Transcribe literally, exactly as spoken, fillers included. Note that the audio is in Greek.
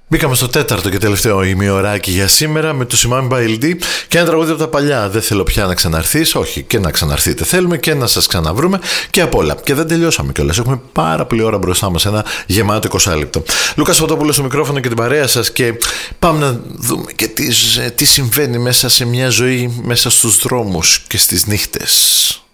Μπήκαμε στο τέταρτο και τελευταίο ημιωράκι για σήμερα με το Simone Biles και ένα τραγούδι από τα παλιά. Δεν θέλω πια να ξαναρθείς. Όχι, και να ξαναρθείτε θέλουμε και να σας ξαναβρούμε και απ' όλα. Και δεν τελειώσαμε κιόλας. Έχουμε πάρα πολλή ώρα μπροστά μας. Ένα γεμάτο είκοσι λεπτό. Λούκας Φωτόπουλος στο μικρόφωνο και την παρέα σας. Και πάμε να δούμε και τι, τι συμβαίνει μέσα σε μια ζωή, μέσα στους δρόμους και στις νύχτες.